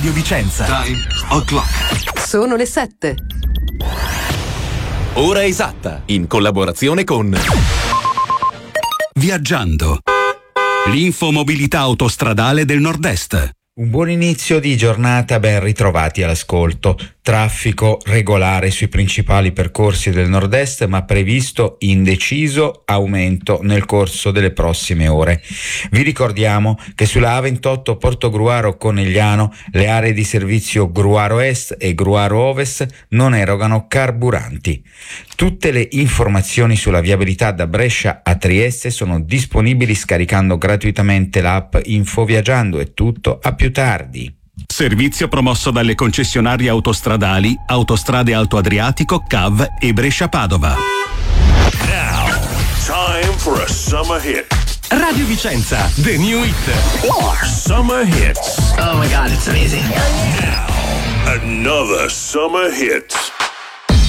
Radio Vicenza. Time o'clock. Sono le 7. Ora esatta, in collaborazione con Viaggiando. L'infomobilità autostradale del Nord-Est. Un buon inizio di giornata, ben ritrovati all'ascolto. Traffico regolare sui principali percorsi del nord-est, ma previsto indeciso aumento nel corso delle prossime ore. Vi ricordiamo che sulla A28 Portogruaro Conegliano le aree di servizio Gruaro Est e Gruaro Ovest non erogano carburanti. Tutte le informazioni sulla viabilità da Brescia a Trieste sono disponibili scaricando gratuitamente l'app Infoviaggiando. È tutto, a più tardi. Servizio promosso dalle concessionarie autostradali Autostrade Alto Adriatico, CAV e Brescia Padova. Now, time for a summer hit. Radio Vicenza, the new hit. Summer hits. Oh my God, it's amazing. Now, another summer hit.